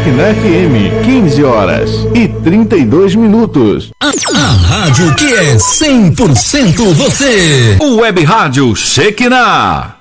Shekinah FM, 15 horas e 32 minutos. A rádio que é 100% você. O Web Rádio Shekinah.